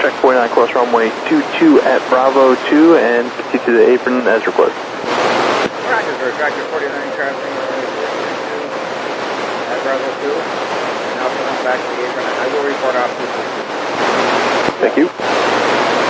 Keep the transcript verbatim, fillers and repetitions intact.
Track forty-nine, cross runway two two at Bravo two, and proceed to the apron as requested. Roger, sir. Tractor forty-nine, crossing runway at Bravo two. Now coming back to the apron. I will report off. Thank you.